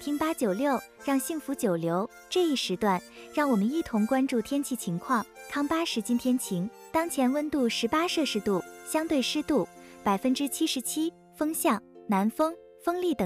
听896，让幸福久留。这一时段，让我们一同关注天气情况。康巴时今天晴，当前温度18摄氏度，相对湿度77%，风向南风，风力等。